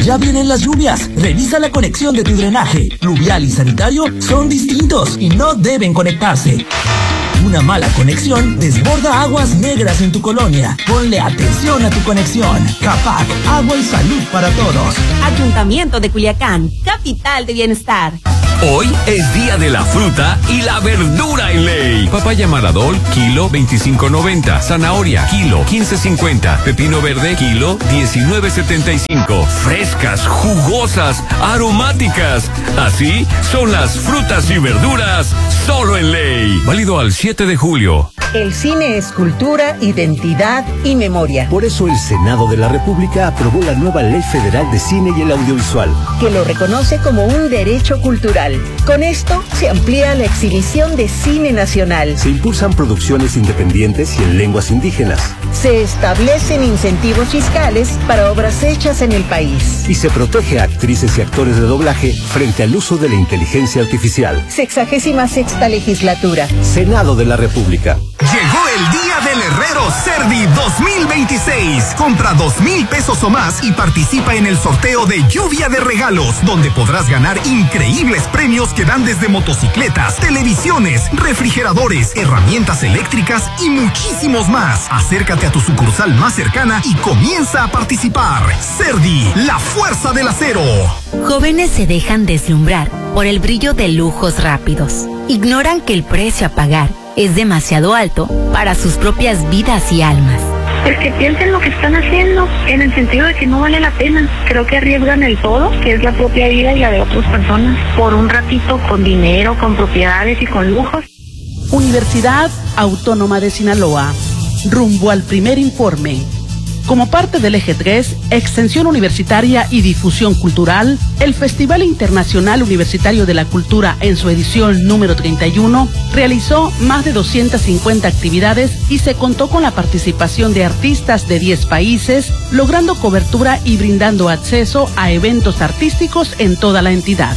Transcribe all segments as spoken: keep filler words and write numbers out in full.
Ya vienen las lluvias. Revisa la conexión de tu drenaje. Pluvial y sanitario son distintos y no deben conectarse. Una mala conexión desborda aguas negras en tu colonia. Ponle atención a tu conexión. CAPAC, agua y salud para todos. Ayuntamiento de Culiacán, capital de bienestar. Hoy es día de la fruta y la verdura en ley. Papaya Maradol, kilo veinticinco noventa. Zanahoria, kilo quince cincuenta. Pepino verde, kilo diecinueve setenta y cinco. Frescas, jugosas, aromáticas. Así son las frutas y verduras solo en ley. Válido al siete de julio. El cine es cultura, identidad y memoria. Por eso el Senado de la República aprobó la nueva Ley Federal de Cine y el Audiovisual, que lo reconoce como un derecho cultural. Con esto se amplía la exhibición de cine nacional. Se impulsan producciones independientes y en lenguas indígenas. Se establecen incentivos fiscales para obras hechas en el país. Y se protege a actrices y actores de doblaje frente al uso de la inteligencia artificial. Sexagésima sexta legislatura. Senado de la República. Llegó el día del herrero Cerdi dos mil veintiséis. Compra dos mil pesos o más y participa en el sorteo de lluvia de regalos, donde podrás ganar increíbles premios que dan desde motocicletas, televisiones, refrigeradores, herramientas eléctricas y muchísimos más. Acércate a tu sucursal más cercana y comienza a participar. Cerdi, la fuerza del acero. Jóvenes se dejan deslumbrar por el brillo de lujos rápidos. Ignoran que el precio a pagar es demasiado alto para sus propias vidas y almas. Pues que piensen lo que están haciendo, en el sentido de que no vale la pena. Creo que arriesgan el todo, que es la propia vida y la de otras personas, por un ratito con dinero, con propiedades y con lujos. Universidad Autónoma de Sinaloa, rumbo al primer informe. Como parte del eje tres, Extensión Universitaria y Difusión Cultural, el Festival Internacional Universitario de la Cultura en su edición número treinta y uno realizó más de doscientas cincuenta actividades y se contó con la participación de artistas de diez países, logrando cobertura y brindando acceso a eventos artísticos en toda la entidad.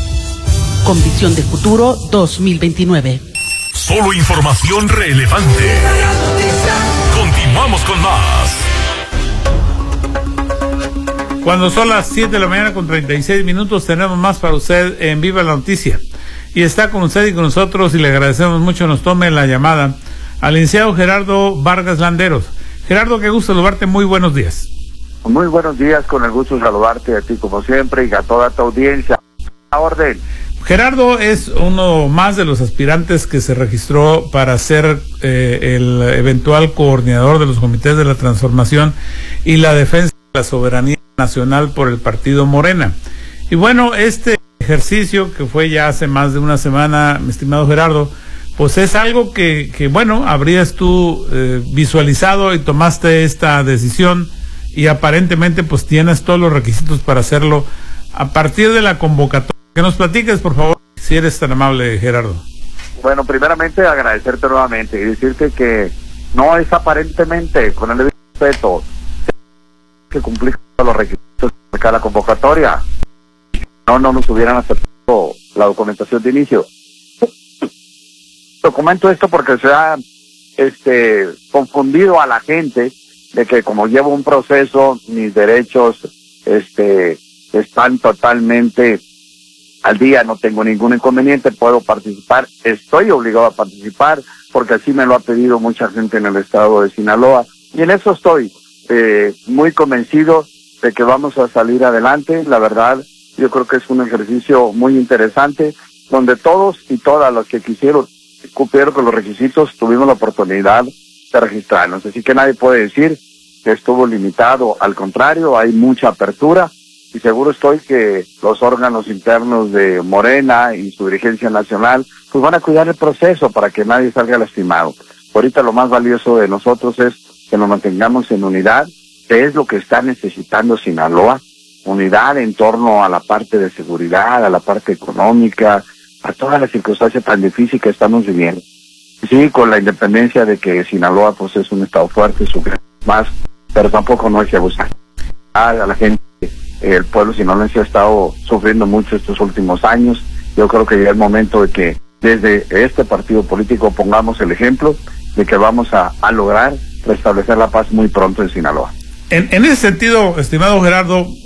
Con visión de futuro dos mil veintinueve. Solo información relevante. Continuamos con más. Cuando son las siete de la mañana con treinta y seis minutos, tenemos más para usted en Viva la Noticia. Y está con usted y con nosotros, y le agradecemos mucho, nos tome la llamada al licenciado Gerardo Vargas Landeros. Gerardo, qué gusto saludarte, muy buenos días. Muy buenos días, con el gusto de saludarte a ti como siempre y a toda tu audiencia. A orden. Gerardo es uno más de los aspirantes que se registró para ser eh, el eventual coordinador de los comités de la transformación y la defensa de la soberanía nacional por el partido Morena. Y bueno, este ejercicio que fue ya hace más de una semana, mi estimado Gerardo, pues es algo que, que bueno, habrías tú eh, visualizado y tomaste esta decisión y aparentemente pues tienes todos los requisitos para hacerlo a partir de la convocatoria. Que nos platiques, por favor, si eres tan amable, Gerardo. Bueno, primeramente agradecerte nuevamente y decirte que no es aparentemente, con el respeto, que cumplir con los requisitos de cada convocatoria. No, no nos hubieran aceptado la documentación de inicio. Documento esto porque se ha este, confundido a la gente de que como llevo un proceso, mis derechos este, están totalmente al día, no tengo ningún inconveniente, puedo participar, estoy obligado a participar, porque así me lo ha pedido mucha gente en el estado de Sinaloa, y en eso estoy eh, muy convencido de que vamos a salir adelante. La verdad, yo creo que es un ejercicio muy interesante, donde todos y todas los que quisieron cumplir con los requisitos tuvimos la oportunidad de registrarnos, así que nadie puede decir que estuvo limitado, al contrario, hay mucha apertura, y seguro estoy que los órganos internos de Morena y su dirigencia nacional pues van a cuidar el proceso para que nadie salga lastimado. Ahorita lo más valioso de nosotros es que nos mantengamos en unidad, que es lo que está necesitando Sinaloa, unidad en torno a la parte de seguridad, a la parte económica, a todas las circunstancias tan difíciles que estamos viviendo. Sí, con la independencia de que Sinaloa pues es un estado fuerte, es un más, pero tampoco no hay que abusar. A la gente, el pueblo sinaloense ha estado sufriendo mucho estos últimos años. Yo creo que ya es el momento de que desde este partido político pongamos el ejemplo de que vamos a, a lograr restablecer la paz muy pronto en Sinaloa. En, en ese sentido, estimado Gerardo,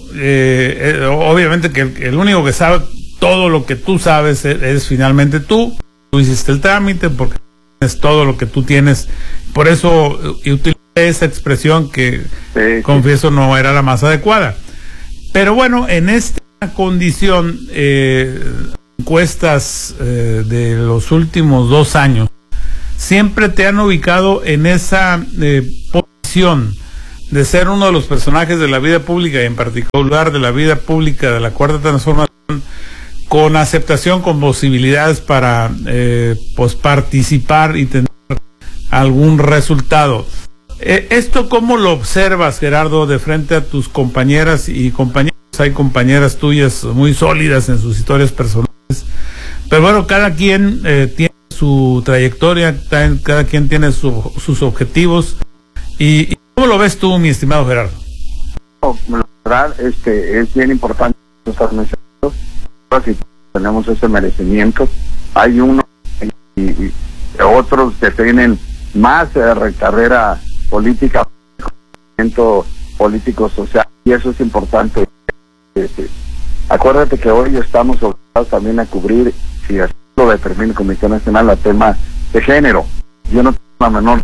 eh, eh, obviamente que el, el único que sabe todo lo que tú sabes es, es finalmente tú. Tú hiciste el trámite porque es todo lo que tú tienes. Por eso eh, utilicé esa expresión que sí, confieso sí. no era la más adecuada. Pero bueno, en esta condición, eh, encuestas eh, de los últimos dos años siempre te han ubicado en esa eh, posición de ser uno de los personajes de la vida pública y en particular de la vida pública de la Cuarta Transformación con aceptación, con posibilidades para eh, pues participar y tener algún resultado. Eh, ¿Esto cómo lo observas, Gerardo, de frente a tus compañeras y compañeros? Hay compañeras tuyas muy sólidas en sus historias personales, pero bueno, cada quien eh, tiene su trayectoria, cada quien tiene su, sus objetivos. ¿Y, y cómo lo ves tú, mi estimado Gerardo? No, la verdad, este, es bien importante estar mencionando, si tenemos ese merecimiento. Hay unos y, y otros que tienen más eh, carrera política, político social, y eso es importante. Este, acuérdate que hoy estamos obligados también a cubrir, si así lo determina el Comité Nacional, el tema de género. Yo no tengo la menor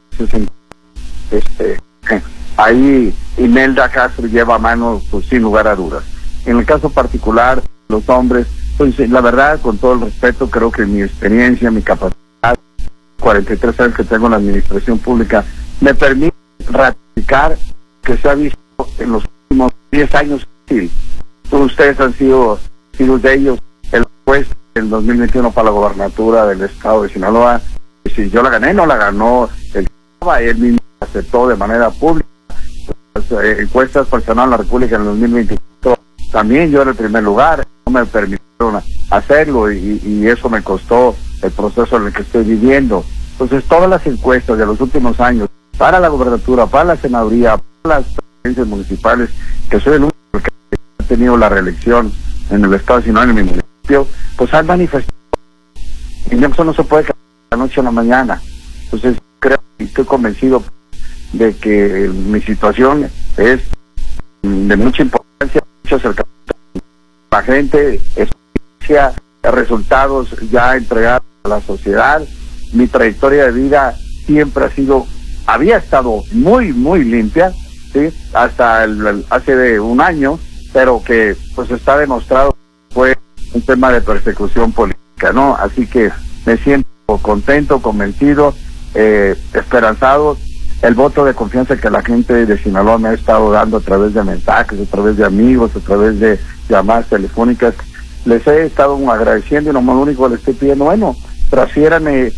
este ahí Imelda Castro lleva a mano, pues sin lugar a dudas. En el caso particular, los hombres, pues la verdad, con todo el respeto, creo que mi experiencia, mi capacidad, cuarenta y tres años que tengo en la administración pública, me permite ratificar que se ha visto en los últimos diez años. Sí, ustedes han sido, sido de ellos, el juez del dos mil veintiuno para la gobernatura del estado de Sinaloa. Si yo la gané, no la ganó el él mismo aceptó de manera pública. Las eh, encuestas por el Senado de la República en el dos mil veinticuatro, también yo era el primer lugar, no me permitieron hacerlo y, y eso me costó el proceso en el que estoy viviendo. Entonces todas las encuestas de los últimos años para la gobernatura, para la senaduría, para las presidencias municipales, que soy el único que ha tenido la reelección en el estado de Sinaloa, en mi municipio, pues han manifestado. Y eso no se puede cambiar de la noche a la mañana. Entonces creo y estoy convencido de que mi situación es de mucha importancia, mucho acercamiento a la gente, experiencia, resultados ya entregados a la sociedad. Mi trayectoria de vida siempre ha sido, había estado muy, muy limpia, ¿sí? Hasta el, el, hace de un año, pero que pues está demostrado que fue un tema de persecución política, ¿no? Así que me siento contento, convencido, eh, esperanzado. El voto de confianza que la gente de Sinaloa me ha estado dando a través de mensajes, a través de amigos, a través de llamadas telefónicas, les he estado agradeciendo y lo más único que les estoy pidiendo, bueno, transfiérame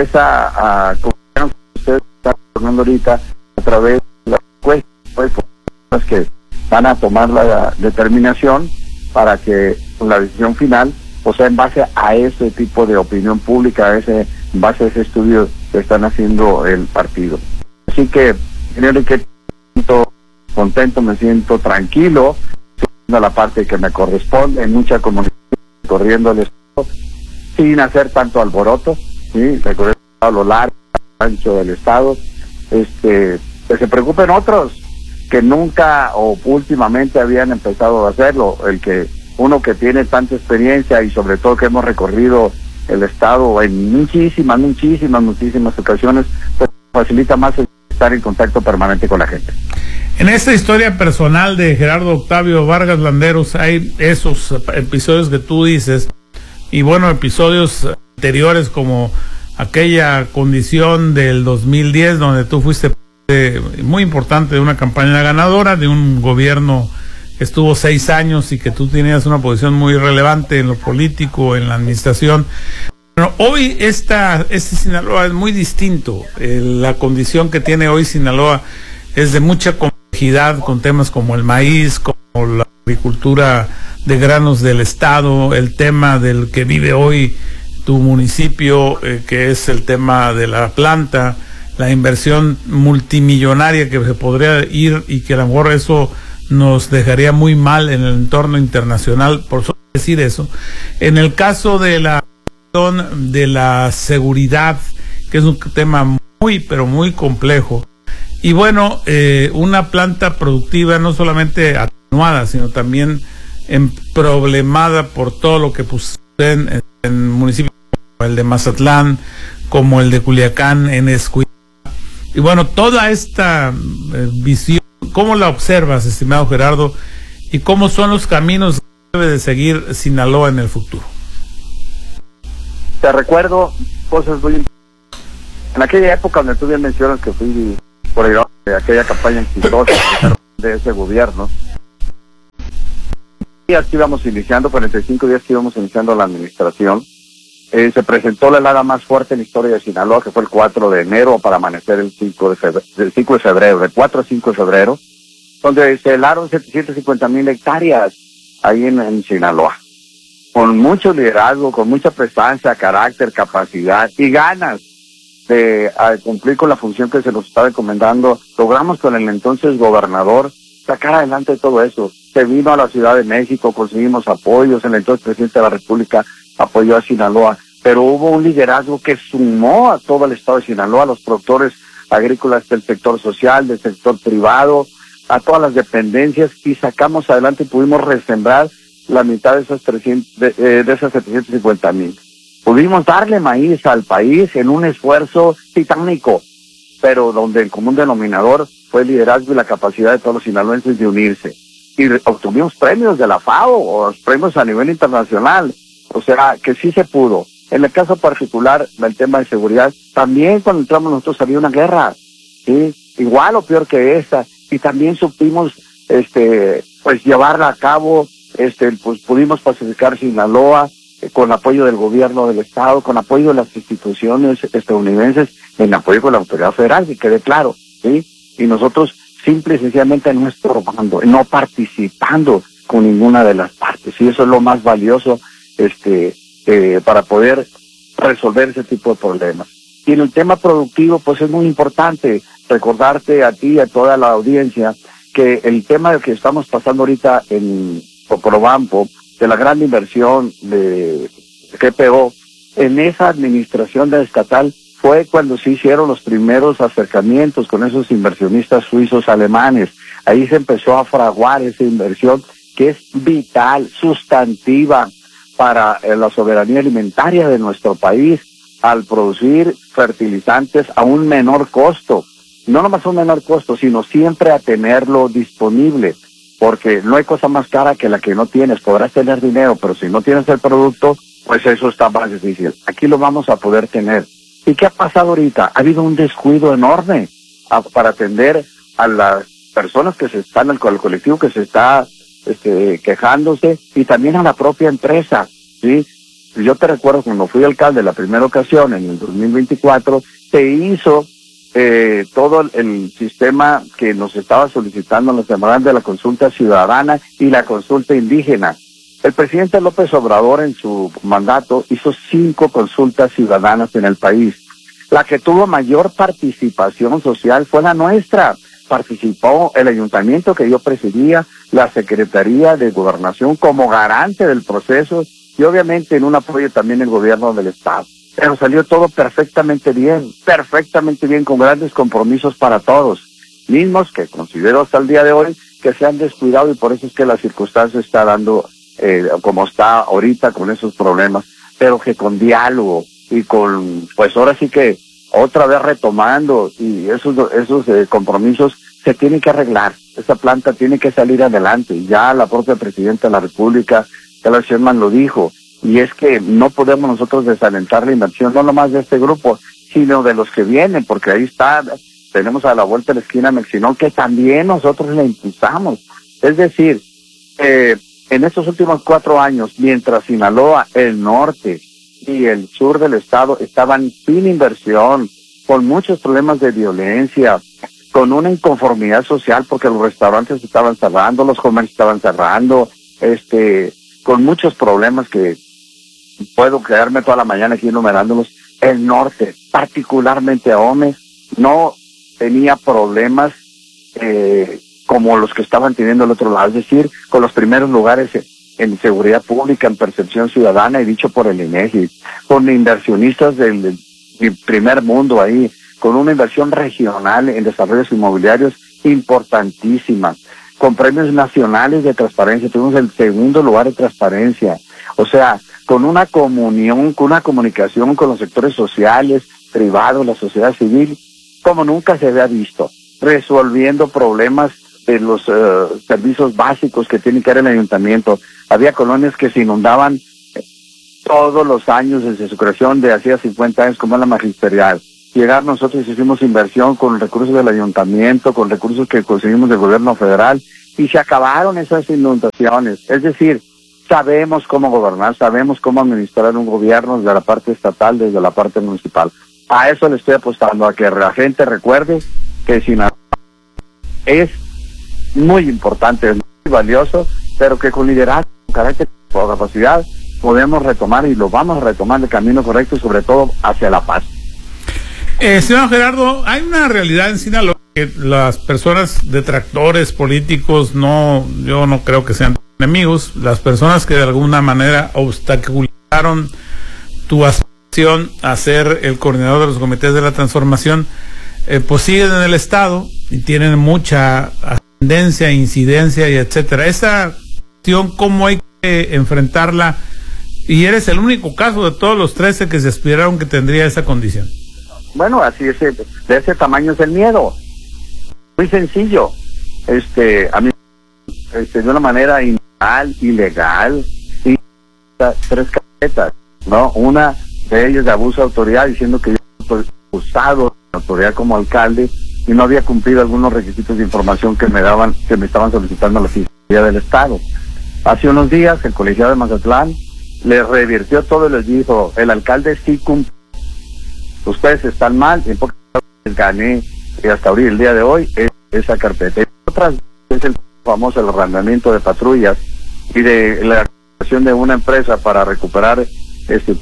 esa uh, confianza que ustedes están poniendo ahorita a través de las encuestas, pues, que van a tomar la determinación para que la decisión final pues sea en base a ese tipo de opinión pública, a ese, en base a ese estudio que están haciendo el partido. Así que, señor, que me siento contento, me siento tranquilo, haciendo la parte que me corresponde, en mucha comunicación, corriendo el estado, sin hacer tanto alboroto, ¿sí? Recorriendo a lo largo, ancho del estado, este, que se preocupen otros que nunca o últimamente habían empezado a hacerlo, el que uno que tiene tanta experiencia y sobre todo que hemos recorrido el estado en muchísimas, muchísimas, muchísimas ocasiones, pues facilita más el estar en contacto permanente con la gente. En esta historia personal de Gerardo Octavio Vargas Landeros hay esos episodios que tú dices, y bueno, episodios anteriores como aquella condición del dos mil diez donde tú fuiste eh, muy importante de una campaña ganadora, de un gobierno que estuvo seis años y que tú tenías una posición muy relevante en lo político, en la administración. Bueno, hoy esta, este Sinaloa es muy distinto. Eh, la condición que tiene hoy Sinaloa es de mucha complejidad, con temas como el maíz, como la agricultura de granos del estado, el tema del que vive hoy tu municipio, eh, que es el tema de la planta, la inversión multimillonaria que se podría ir y que a lo mejor eso nos dejaría muy mal en el entorno internacional, por solo decir eso. En el caso de la de la seguridad, que es un tema muy, pero muy complejo, y bueno, eh, una planta productiva no solamente a continuada, sino también emproblemada por todo lo que pusieron en, en municipios como el de Mazatlán, como el de Culiacán, en Escuintla. Y bueno, toda esta eh, visión, ¿cómo la observas, estimado Gerardo? ¿Y cómo son los caminos que debe de seguir Sinaloa en el futuro? Te recuerdo cosas muy importantes. En aquella época donde tú bien mencionas que fui por el, de aquella campaña exitosa de ese gobierno, días que íbamos iniciando, cuarenta y cinco días que íbamos iniciando la administración, eh, se presentó la helada más fuerte en la historia de Sinaloa, que fue el cuatro de enero para amanecer el cinco de febrero, el cinco de febrero, de cuatro a cinco de febrero, donde se helaron setecientas cincuenta mil hectáreas ahí en, en Sinaloa, con mucho liderazgo, con mucha prestancia, carácter, capacidad y ganas de a, cumplir con la función que se nos estaba encomendando. Logramos con el entonces gobernador sacar adelante todo eso. Se vino a la Ciudad de México, conseguimos apoyos, el entonces presidente de la República apoyó a Sinaloa, pero hubo un liderazgo que sumó a todo el estado de Sinaloa, a los productores agrícolas del sector social, del sector privado, a todas las dependencias, y sacamos adelante y pudimos resembrar la mitad de esas trescientas, de, eh, de esas setecientas cincuenta mil. Pudimos darle maíz al país en un esfuerzo titánico, pero donde el común denominador fue el liderazgo y la capacidad de todos los sinaloenses de unirse. Y obtuvimos premios de la FAO, o premios a nivel internacional. O sea, que sí se pudo. En el caso particular del tema de seguridad, también cuando entramos nosotros había una guerra, ¿sí? Igual o peor que esta. Y también supimos, este, pues llevarla a cabo, este, pues pudimos pacificar Sinaloa, eh, con apoyo del gobierno del estado, con apoyo de las instituciones estadounidenses, en apoyo con la autoridad federal, que quede claro, ¿sí? Y nosotros simple y sencillamente no estorbando, no participando con ninguna de las partes, y eso es lo más valioso, este, eh, para poder resolver ese tipo de problemas. Y en el tema productivo, pues es muy importante recordarte a ti y a toda la audiencia que el tema que estamos pasando ahorita en Topolobampo, de la gran inversión de G P O, en esa administración de estatal fue cuando se hicieron los primeros acercamientos con esos inversionistas suizos alemanes. Ahí se empezó a fraguar esa inversión que es vital, sustantiva para eh, la soberanía alimentaria de nuestro país, al producir fertilizantes a un menor costo. No nomás a un menor costo, sino siempre a tenerlo disponible, porque no hay cosa más cara que la que no tienes. Podrás tener dinero, pero si no tienes el producto, pues eso está más difícil. Aquí lo vamos a poder tener. ¿Y qué ha pasado ahorita? Ha habido un descuido enorme a, para atender a las personas que se están, al, al colectivo que se está este, quejándose, y también a la propia empresa, ¿sí? Yo te recuerdo cuando fui alcalde la primera ocasión, en el dos mil veinticuatro, se hizo eh, todo el, el sistema que nos estaba solicitando los demás de la consulta ciudadana y la consulta indígena. El presidente López Obrador en su mandato hizo cinco consultas ciudadanas en el país. La que tuvo mayor participación social fue la nuestra. Participó el ayuntamiento que yo presidía, la Secretaría de Gobernación como garante del proceso, y obviamente en un apoyo también el gobierno del estado. Pero salió todo perfectamente bien, perfectamente bien, con grandes compromisos para todos, mismos que considero hasta el día de hoy que se han descuidado, y por eso es que la circunstancia está dando eh, como está ahorita con esos problemas, pero que con diálogo y con, pues ahora sí que otra vez retomando, y esos esos eh, compromisos se tienen que arreglar. Esa planta tiene que salir adelante, y ya la propia Presidenta de la República, Carla Sheinbaum, lo dijo, y es que no podemos nosotros desalentar la inversión, no nomás de este grupo, sino de los que vienen, porque ahí está, tenemos a la vuelta de la esquina Mexinol, que también nosotros le impulsamos. Es decir, eh, en estos últimos cuatro años, mientras Sinaloa, el norte y el sur del estado estaban sin inversión, con muchos problemas de violencia, con una inconformidad social porque los restaurantes estaban cerrando, los comercios estaban cerrando, este, con muchos problemas que puedo quedarme toda la mañana aquí enumerándolos. El norte, particularmente Ahome, no tenía problemas eh, como los que estaban teniendo el otro lado, es decir, con los primeros lugares en seguridad pública, en percepción ciudadana, y dicho por el INEGI, con inversionistas del, del primer mundo ahí, con una inversión regional en desarrollos inmobiliarios importantísima, con premios nacionales de transparencia, tuvimos el segundo lugar de transparencia, o sea, con una comunión, con una comunicación con los sectores sociales, privados, la sociedad civil, como nunca se había visto, resolviendo problemas de los uh, servicios básicos que tiene que dar el ayuntamiento. Había colonias que se inundaban todos los años desde su creación de hacía cincuenta años, como es la magisterial. Llegar nosotros hicimos inversión con recursos del ayuntamiento, con recursos que conseguimos del gobierno federal, y se acabaron esas inundaciones. Es decir, sabemos cómo gobernar, sabemos cómo administrar un gobierno desde la parte estatal, desde la parte municipal. A eso le estoy apostando, a que la gente recuerde que Sinaloa es muy importante, es muy valioso, pero que con liderazgo, con carácter, con capacidad, podemos retomar y lo vamos a retomar el camino correcto, sobre todo hacia la paz. Eh, señor Gerardo, hay una realidad en Sinaloa que las personas detractores políticos, no, yo no creo que sean enemigos, las personas que de alguna manera obstaculizaron tu aspiración a ser el coordinador de los comités de la transformación, eh, pues siguen en el Estado y tienen mucha ascendencia, incidencia y etcétera. Esa cuestión, ¿cómo hay que enfrentarla? Y eres el único caso de todos los trece que se aspiraron que tendría esa condición. Bueno, así es, de ese tamaño es el miedo. Muy sencillo. Este, a mí, este, de una manera ilegal, ilegal, y tres carpetas, ¿no? Una de ellas de abuso de autoridad, diciendo que yo estoy acusado de autoridad como alcalde y no había cumplido algunos requisitos de información que me daban, que me estaban solicitando la Fiscalía del Estado. Hace unos días, el colegiado de Mazatlán le revirtió todo y les dijo, el alcalde sí cumple. Ustedes están mal, y en pocas veces gané y hasta abrir el día de hoy es esa carpeta. Y otras es el famoso el arrendamiento de patrullas y de la creación de una empresa para recuperar este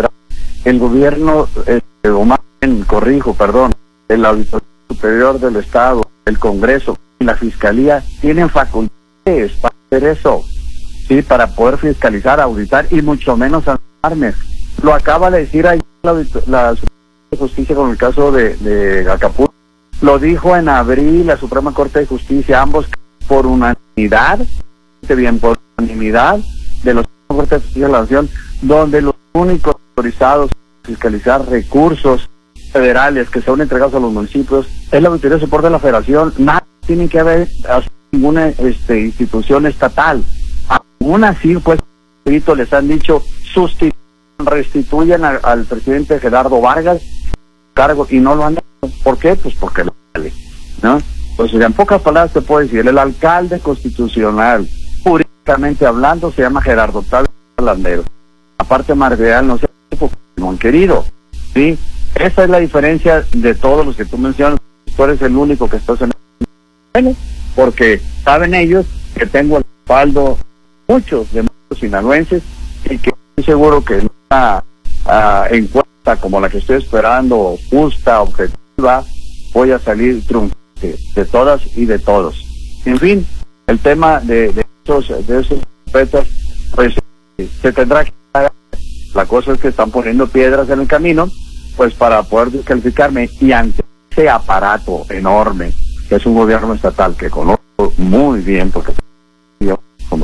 el gobierno, este, o más bien, corrijo, perdón, el Auditorio Superior del Estado, el Congreso y la Fiscalía tienen facultades para hacer eso, sí, para poder fiscalizar, auditar y mucho menos sancionarme. Lo acaba de decir ahí la, la de Justicia con el caso de, de Acapulco, lo dijo en abril la Suprema Corte de Justicia, ambos por unanimidad, bien, por unanimidad de los Corte de Justicia de la Nación, donde los únicos autorizados a fiscalizar recursos federales que son entregados a los municipios es la Auditoría de Soporte de la Federación. Nada tiene que haber a ninguna este, institución estatal. Aún así, pues, les han dicho, sustituyan, restituyan a, al presidente Gerardo Vargas cargo y no lo han hecho. ¿Por qué? Pues porque lo vale, ¿no? Pues en pocas palabras te puedo decir, el alcalde constitucional, jurídicamente hablando, se llama Gerardo Octavio Landero. Aparte Marguerite, no sé, no han querido, ¿sí? Esa es la diferencia de todos los que tú mencionas. Tú eres el único que estás en el... porque saben ellos que tengo el respaldo muchos de muchos sinaloenses y que estoy seguro que en una uh, encuesta como la que estoy esperando, justa, objetiva, voy a salir triunfante de todas y de todos. En fin, el tema de, de esos de esos respetos, pues se tendrá que hacer. La cosa es que están poniendo piedras en el camino, pues para poder descalificarme, y ante ese aparato enorme que es un gobierno estatal que conozco muy bien, porque yo como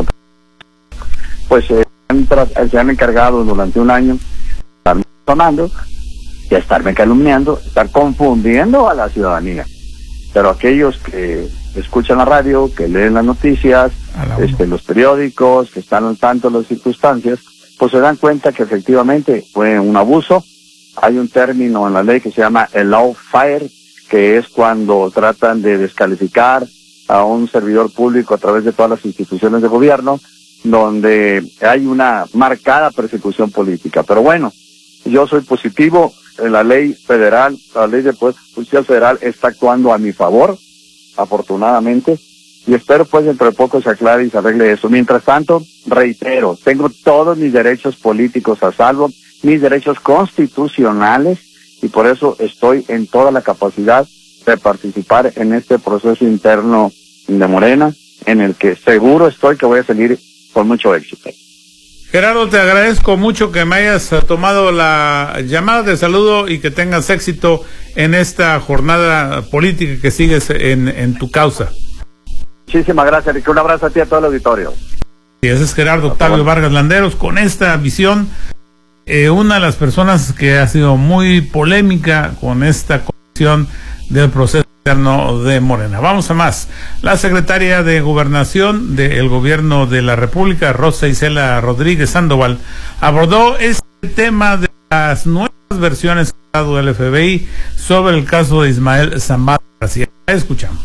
pues eh, se han encargado durante un año estarme tomando y a estarme calumniando, estar confundiendo a la ciudadanía. Pero aquellos que escuchan la radio, que leen las noticias, este, los periódicos, que están al tanto de las circunstancias, pues se dan cuenta que efectivamente fue un abuso. Hay un término en la ley que se llama el lawfare, que es cuando tratan de descalificar a un servidor público a través de todas las instituciones de gobierno, donde hay una marcada persecución política. Pero bueno, yo soy positivo, la ley federal, la ley de Poder Judicial Federal está actuando a mi favor, afortunadamente, y espero pues dentro de poco se aclare y se arregle eso. Mientras tanto, reitero, tengo todos mis derechos políticos a salvo, mis derechos constitucionales, y por eso estoy en toda la capacidad de participar en este proceso interno de Morena, en el que seguro estoy que voy a salir con mucho éxito. Gerardo, te agradezco mucho que me hayas tomado la llamada de saludo y que tengas éxito en esta jornada política que sigues en, en tu causa. Muchísimas gracias, Enrique. Un abrazo a ti y a todo el auditorio. Y ese es Gerardo Octavio Vargas Landeros con esta visión. Eh, una de las personas que ha sido muy polémica con esta comisión del proceso interno de Morena. Vamos a más. La secretaria de Gobernación del Gobierno de la República, Rosa Isela Rodríguez Sandoval, abordó este tema de las nuevas versiones que ha dado el F B I sobre el caso de Ismael Zambada García. Escuchamos.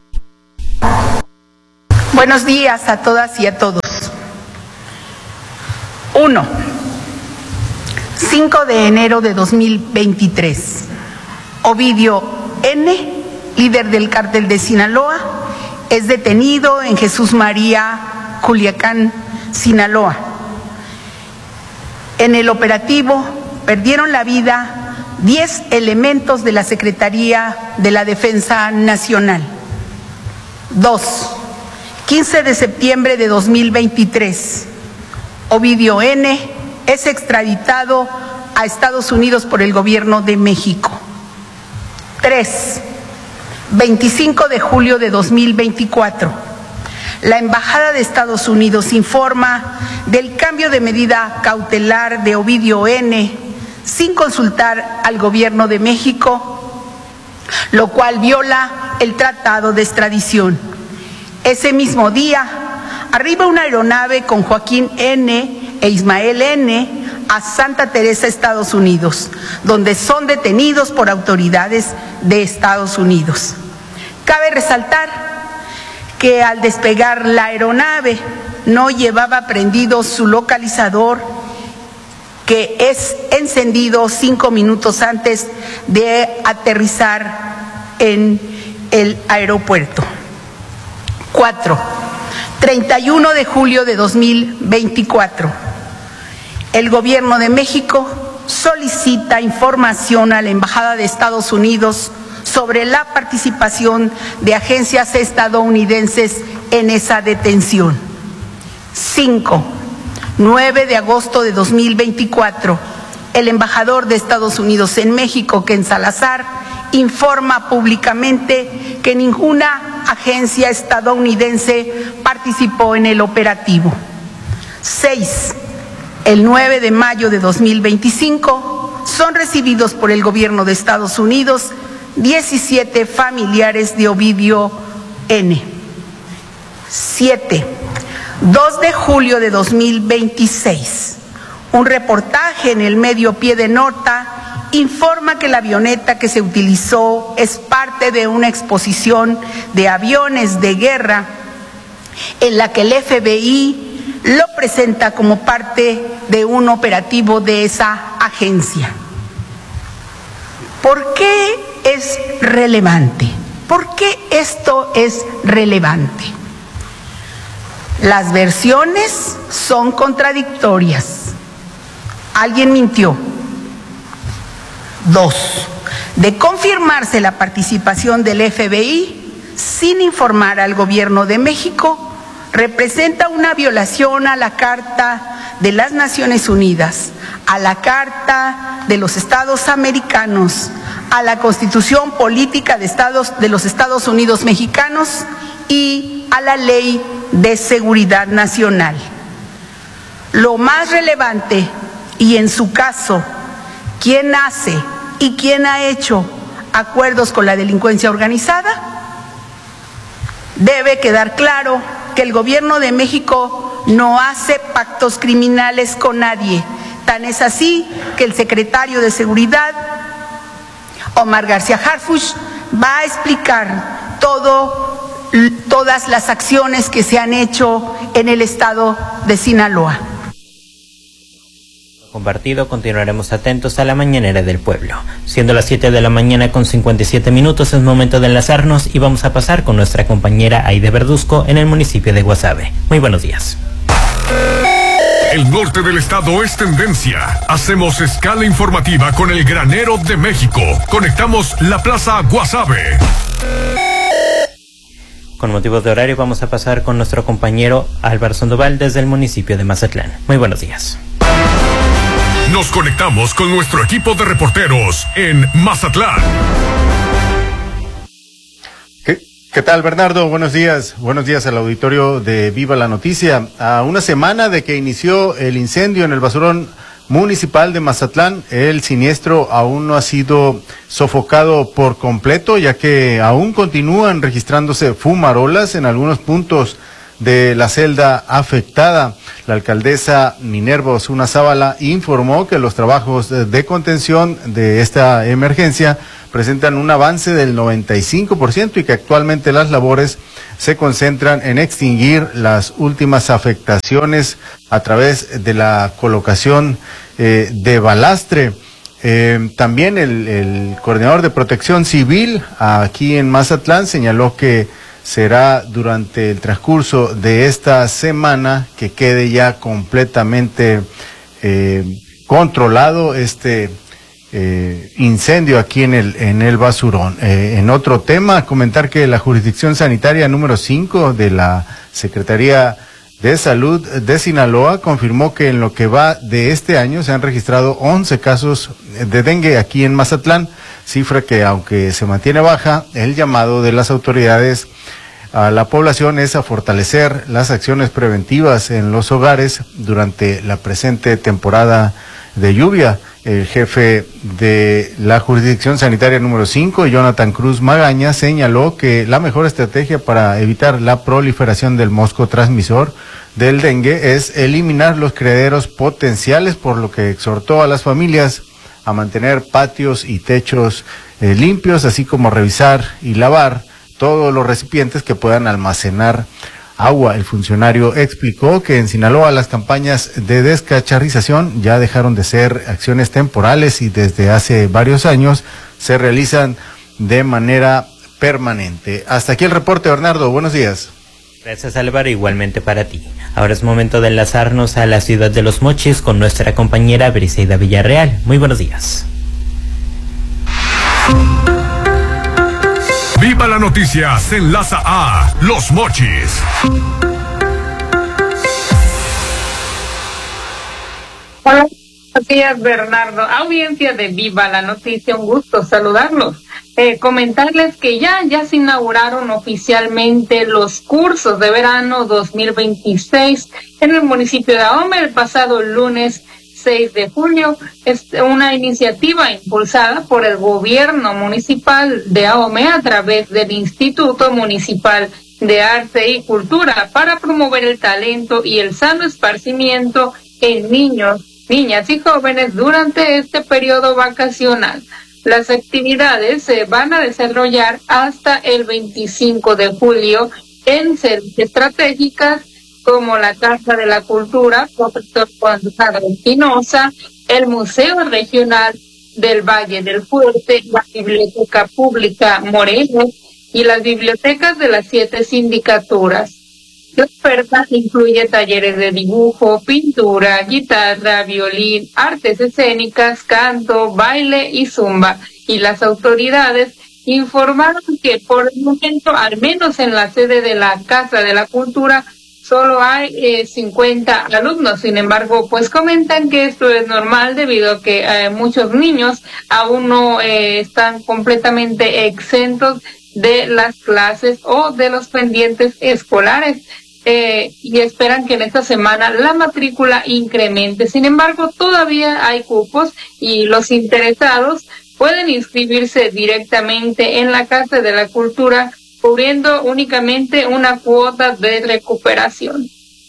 Buenos días a todas y a todos. Uno. cinco de enero de dos mil veintitrés. Ovidio N., líder del cártel de Sinaloa, es detenido en Jesús María, Culiacán, Sinaloa. En el operativo perdieron la vida diez elementos de la Secretaría de la Defensa Nacional. Dos. quince de septiembre de dos mil veintitrés. Ovidio N. es extraditado a Estados Unidos por el Gobierno de México. Tres. veinticinco de julio de dos mil veinticuatro. La Embajada de Estados Unidos informa del cambio de medida cautelar de Ovidio N. sin consultar al Gobierno de México, lo cual viola el Tratado de Extradición. Ese mismo día, arriba una aeronave con Joaquín N. e Ismael N. a Santa Teresa, Estados Unidos, donde son detenidos por autoridades de Estados Unidos. Cabe resaltar que al despegar la aeronave no llevaba prendido su localizador, que es encendido cinco minutos antes de aterrizar en el aeropuerto. Cuatro. treinta y uno de julio de dos mil veinticuatro. El Gobierno de México solicita información a la Embajada de Estados Unidos sobre la participación de agencias estadounidenses en esa detención. Cinco. nueve de agosto de dos mil veinticuatro. El embajador de Estados Unidos en México, Ken Salazar, informa públicamente que ninguna agencia estadounidense participó en el operativo. Seis. El nueve de mayo de dos mil veinticinco son recibidos por el Gobierno de Estados Unidos diecisiete familiares de Ovidio N. Siete. dos de julio de dos mil veintiséis. Un reportaje en el medio Pie de Nota informa que la avioneta que se utilizó es parte de una exposición de aviones de guerra en la que el F B I lo presenta como parte de un operativo de esa agencia. ¿Por qué es relevante? ¿Por qué esto es relevante? Las versiones son contradictorias. Alguien mintió. Dos. De confirmarse la participación del F B I sin informar al Gobierno de México, representa una violación a la Carta de las Naciones Unidas, a la Carta de los Estados Americanos, a la Constitución Política de, Estados, de los Estados Unidos Mexicanos y a la Ley de Seguridad Nacional. Lo más relevante, y en su caso, ¿quién hace y quién ha hecho acuerdos con la delincuencia organizada? Debe quedar claro que el Gobierno de México no hace pactos criminales con nadie. Tan es así que el secretario de Seguridad, Omar García Harfuch, va a explicar todo, todas las acciones que se han hecho en el estado de Sinaloa. Compartido, continuaremos atentos a la mañanera del pueblo. Siendo las siete de la mañana con cincuenta y siete minutos, es momento de enlazarnos y vamos a pasar con nuestra compañera Aide Verduzco en el municipio de Guasave. Muy buenos días. El norte del estado es tendencia. Hacemos escala informativa con el granero de México. Conectamos la plaza Guasave. Con motivos de horario vamos a pasar con nuestro compañero Álvaro Sandoval desde el municipio de Mazatlán. Muy buenos días. Nos conectamos con nuestro equipo de reporteros en Mazatlán. ¿Qué, ¿Qué tal, Bernardo? Buenos días. Buenos días al auditorio de Viva la Noticia. A una semana de que inició el incendio en el basurón municipal de Mazatlán, el siniestro aún no ha sido sofocado por completo, ya que aún continúan registrándose fumarolas en algunos puntos de la celda afectada. La alcaldesa Minerva Osuna Zavala informó que los trabajos de contención de esta emergencia presentan un avance del noventa y cinco por ciento y que actualmente las labores se concentran en extinguir las últimas afectaciones a través de la colocación eh, de balastre. Eh, también el, el coordinador de Protección Civil aquí en Mazatlán señaló que será durante el transcurso de esta semana que quede ya completamente eh, controlado este eh, incendio aquí en el en el basurón. Eh, en otro tema, comentar que la jurisdicción sanitaria número cinco de la Secretaría de Salud de Sinaloa confirmó que en lo que va de este año se han registrado once casos de dengue aquí en Mazatlán, cifra que, aunque se mantiene baja, el llamado de las autoridades a la población es a fortalecer las acciones preventivas en los hogares durante la presente temporada de lluvia. El jefe de la jurisdicción sanitaria número cinco, Jonathan Cruz Magaña, señaló que la mejor estrategia para evitar la proliferación del mosco transmisor del dengue es eliminar los criaderos potenciales, por lo que exhortó a las familias a mantener patios y techos eh, limpios, así como revisar y lavar todos los recipientes que puedan almacenar agua. El funcionario explicó que en Sinaloa las campañas de descacharrización ya dejaron de ser acciones temporales y desde hace varios años se realizan de manera permanente. Hasta aquí el reporte, Bernardo. Buenos días. Gracias, Álvaro, igualmente para ti. Ahora es momento de enlazarnos a la ciudad de Los Mochis con nuestra compañera Briseida Villarreal. Muy buenos días. Viva la Noticia se enlaza a Los Mochis. Hola, buenos días, Bernardo. Audiencia de Viva la Noticia, un gusto saludarlos. Eh, comentarles que ya, ya se inauguraron oficialmente los cursos de verano dos mil veintiséis en el municipio de Ahome el pasado lunes seis de julio. Es una iniciativa impulsada por el gobierno municipal de Ahome a través del Instituto Municipal de Arte y Cultura para promover el talento y el sano esparcimiento en niños, niñas y jóvenes durante este periodo vacacional. Las actividades se van a desarrollar hasta el veinticinco de julio en sedes estratégicas como la Casa de la Cultura, Profesor Gonzalo Espinosa, el Museo Regional del Valle del Fuerte, la Biblioteca Pública Morelos y las bibliotecas de las siete sindicaturas. La oferta incluye talleres de dibujo, pintura, guitarra, violín, artes escénicas, canto, baile y zumba. Y las autoridades informaron que por el momento, al menos en la sede de la Casa de la Cultura, solo hay eh, cincuenta alumnos. Sin embargo, pues comentan que esto es normal debido a que eh, muchos niños aún no eh, están completamente exentos de las clases o de los pendientes escolares. Eh, y esperan que en esta semana la matrícula incremente. Sin embargo, todavía hay cupos y los interesados pueden inscribirse directamente en la Casa de la Cultura, cubriendo únicamente una cuota de recuperación.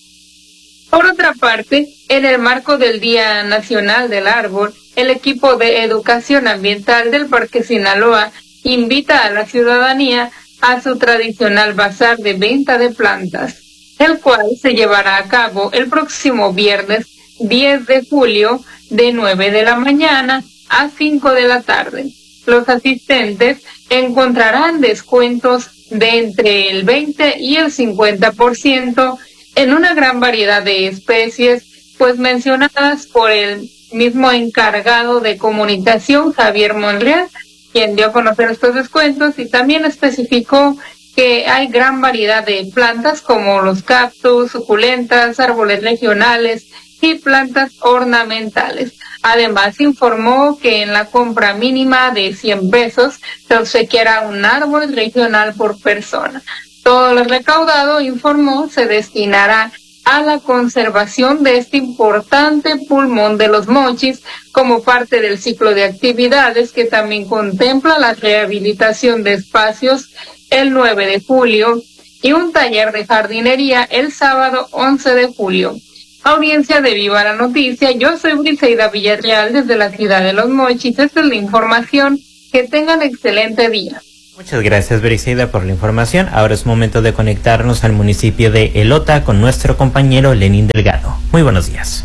Por otra parte, en el marco del Día Nacional del Árbol, el equipo de educación ambiental del Parque Sinaloa invita a la ciudadanía a su tradicional bazar de venta de plantas, el cual se llevará a cabo el próximo viernes diez de julio de nueve de la mañana a cinco de la tarde. Los asistentes encontrarán descuentos de entre el veinte y el cincuenta por ciento en una gran variedad de especies, pues mencionadas por el mismo encargado de comunicación, Javier Monreal, quien dio a conocer estos descuentos y también especificó que hay gran variedad de plantas como los cactus, suculentas, árboles regionales, y plantas ornamentales. Además, informó que en la compra mínima de cien pesos se obsequiará un árbol regional por persona. Todo lo recaudado, informó, se destinará a la conservación de este importante pulmón de los Mochis como parte del ciclo de actividades que también contempla la rehabilitación de espacios el nueve de julio y un taller de jardinería el sábado once de julio. Audiencia de Viva la Noticia, yo soy Briseida Villarreal desde la ciudad de Los Mochis. Esta es la información. Que tengan excelente día. Muchas gracias, Briseida, por la información. Ahora es momento de conectarnos al municipio de Elota con nuestro compañero Lenín Delgado. Muy buenos días.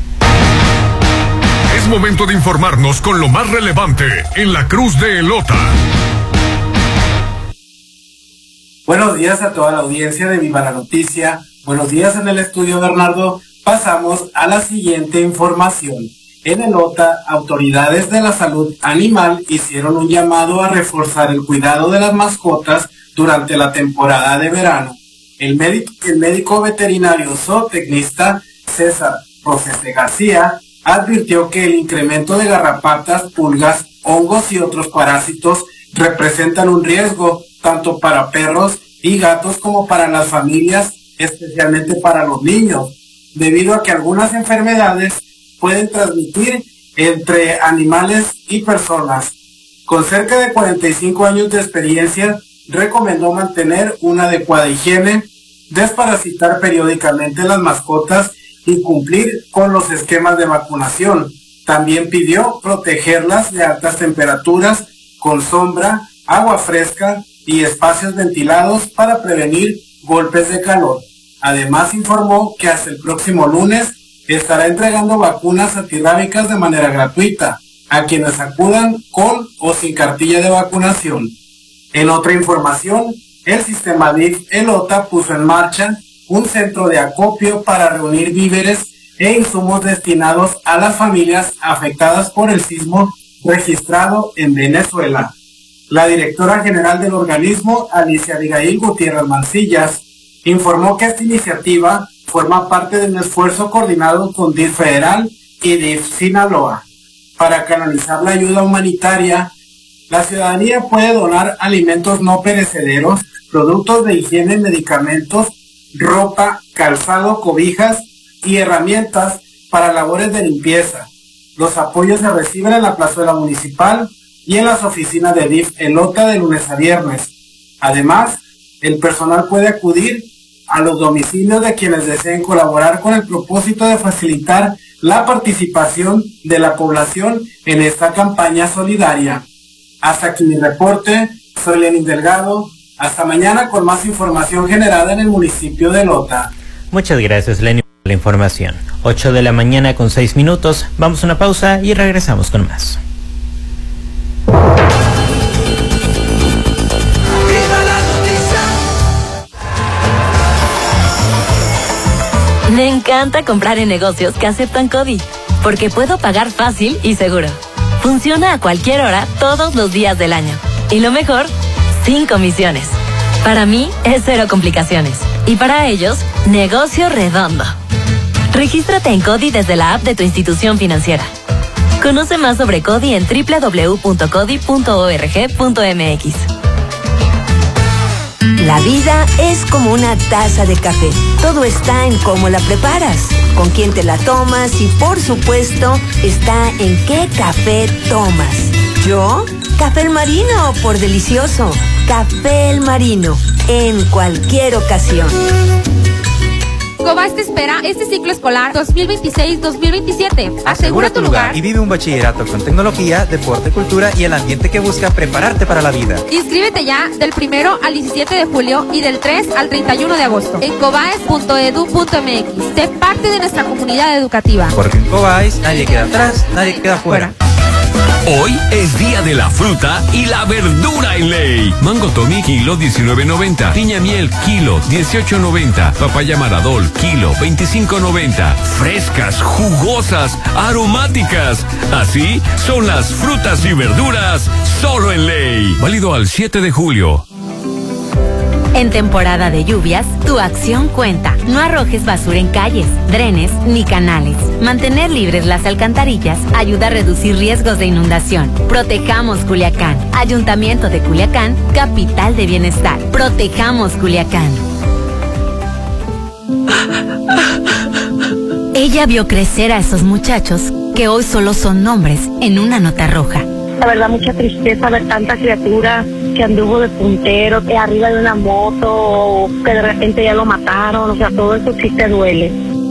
Es momento de informarnos con lo más relevante en la Cruz de Elota. Buenos días a toda la audiencia de Viva la Noticia. Buenos días en el estudio, Bernardo. Pasamos a la siguiente información. En Elota, autoridades de la salud animal hicieron un llamado a reforzar el cuidado de las mascotas durante la temporada de verano. El médico, el médico veterinario zootecnista César Rosete García advirtió que el incremento de garrapatas, pulgas, hongos y otros parásitos representan un riesgo tanto para perros y gatos como para las familias, especialmente para los niños, debido a que algunas enfermedades pueden transmitir entre animales y personas. Con cerca de cuarenta y cinco años de experiencia, recomendó mantener una adecuada higiene, desparasitar periódicamente las mascotas y cumplir con los esquemas de vacunación. También pidió protegerlas de altas temperaturas con sombra, agua fresca y espacios ventilados para prevenir golpes de calor. Además, informó que hasta el próximo lunes estará entregando vacunas antirrábicas de manera gratuita a quienes acudan con o sin cartilla de vacunación. En otra información, el sistema D I F Elota puso en marcha un centro de acopio para reunir víveres e insumos destinados a las familias afectadas por el sismo registrado en Venezuela. La directora general del organismo, Alicia Abigail Gutiérrez Mancillas, informó que esta iniciativa forma parte de un esfuerzo coordinado con D I F Federal y D I F Sinaloa. Para canalizar la ayuda humanitaria, la ciudadanía puede donar alimentos no perecederos, productos de higiene, medicamentos, ropa, calzado, cobijas y herramientas para labores de limpieza. Los apoyos se reciben en la plazuela municipal y en las oficinas de D I F Elota de lunes a viernes. Además, el personal puede acudir a los domicilios de quienes deseen colaborar con el propósito de facilitar la participación de la población en esta campaña solidaria. Hasta aquí mi reporte, soy Lenín Delgado. Hasta mañana con más información generada en el municipio de Elota. Muchas gracias, Lenín, por la información. ocho de la mañana con seis minutos. Vamos a una pausa y regresamos con más. Me encanta comprar en negocios que aceptan CODI, porque puedo pagar fácil y seguro. Funciona a cualquier hora, todos los días del año. Y lo mejor, sin comisiones. Para mí, es cero complicaciones. Y para ellos, negocio redondo. Regístrate en CODI desde la app de tu institución financiera. Conoce más sobre CODI en doble u doble u doble u punto codi punto org punto m x. La vida es como una taza de café. Todo está en cómo la preparas, con quién te la tomas y, por supuesto, está en qué café tomas. ¿Yo? Café El Marino, por delicioso. Café El Marino, en cualquier ocasión. Cobas te espera este ciclo escolar dos mil veintiséis dos mil veintisiete. Asegura tu lugar y vive un bachillerato con tecnología, deporte, cultura y el ambiente que busca prepararte para la vida. Inscríbete ya del primero al diecisiete de julio y del tres al treinta y uno de agosto en cobaes punto edu punto m x. Sé parte de nuestra comunidad educativa. Porque en Cobaes nadie queda atrás, nadie queda fuera. Hoy es día de la fruta y la verdura en ley. Mango Tommy, kilo diecinueve noventa. Piña miel, kilo dieciocho noventa. Papaya Maradol, kilo veinticinco noventa. Frescas, jugosas, aromáticas. Así son las frutas y verduras solo en ley. Válido al siete de julio. En temporada de lluvias, tu acción cuenta. No arrojes basura en calles, drenes ni canales. Mantener libres las alcantarillas ayuda a reducir riesgos de inundación. Protejamos Culiacán. Ayuntamiento de Culiacán, capital de bienestar. Protejamos Culiacán. Ella vio crecer a esos muchachos que hoy solo son nombres en una nota roja. La verdad, mucha tristeza ver tanta criatura que anduvo de puntero, que arriba de una moto, o que de repente ya lo mataron, o sea, todo eso sí te duele.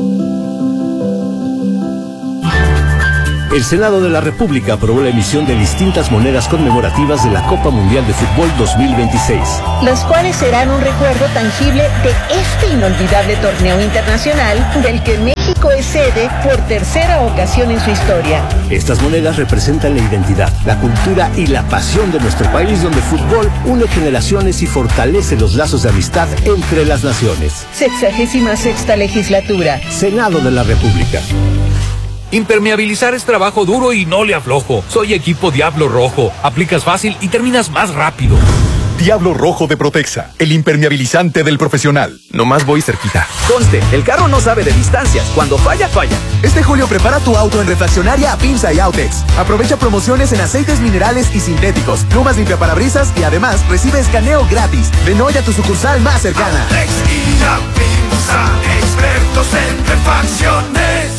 El Senado de la República aprobó la emisión de distintas monedas conmemorativas de la Copa Mundial de Fútbol dos mil veintiséis. Las cuales serán un recuerdo tangible de este inolvidable torneo internacional del que México es sede por tercera ocasión en su historia. Estas monedas representan la identidad, la cultura y la pasión de nuestro país, donde el fútbol une generaciones y fortalece los lazos de amistad entre las naciones. Sexagésima sexta legislatura. Senado de la República. Impermeabilizar es trabajo duro y no le aflojo. Soy equipo Diablo Rojo. Aplicas fácil y terminas más rápido. Diablo Rojo de Protexa, el impermeabilizante del profesional. Nomás voy cerquita. Conste, el carro no sabe de distancias. Cuando falla, falla. Este julio prepara tu auto en refaccionaria Pinza y Autex. Aprovecha promociones en aceites minerales y sintéticos, plumas limpiaparabrisas y además recibe escaneo gratis. Ven hoy a tu sucursal más cercana. Autex y la Pinza, expertos en refacciones.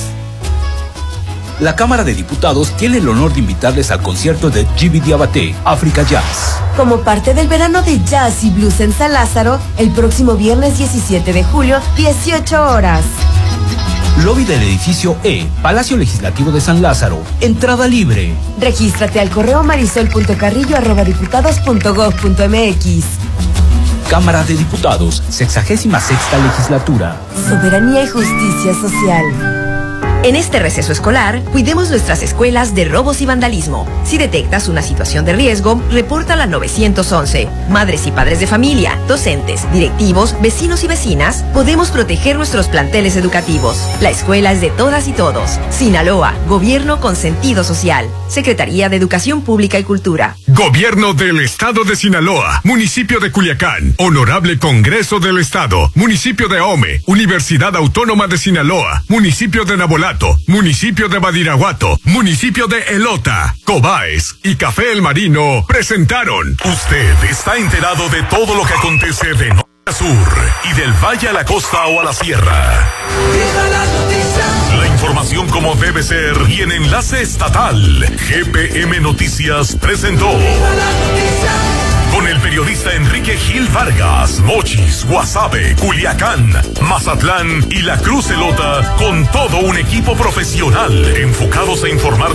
La Cámara de Diputados tiene el honor de invitarles al concierto de Gibi Diabaté, África Jazz. Como parte del verano de jazz y blues en San Lázaro, el próximo viernes diecisiete de julio, dieciocho horas. Lobby del edificio E, Palacio Legislativo de San Lázaro. Entrada libre. Regístrate al correo marisol punto carrillo arroba diputados punto gob punto mx. Cámara de Diputados, sexagésima sexta legislatura. Soberanía y justicia social. En este receso escolar, cuidemos nuestras escuelas de robos y vandalismo. Si detectas una situación de riesgo, repórtala al nueve once. Madres y padres de familia, docentes, directivos, vecinos y vecinas, podemos proteger nuestros planteles educativos. La escuela es de todas y todos. Sinaloa, Gobierno con sentido social. Secretaría de Educación Pública y Cultura. Gobierno del Estado de Sinaloa, Municipio de Culiacán, Honorable Congreso del Estado, Municipio de Ahome, Universidad Autónoma de Sinaloa, Municipio de Nabolato, Municipio de Badiraguato, Municipio de Elota, Cobaes y Café El Marino presentaron. Usted está enterado de todo lo que acontece de norte a sur y del valle a la costa o a la sierra. La información como debe ser y en enlace estatal. G P M Noticias presentó. Con el periodista Enrique Gil Vargas, Mochis, Guasave, Culiacán, Mazatlán y La Cruz Elota, con todo un equipo profesional enfocados a informar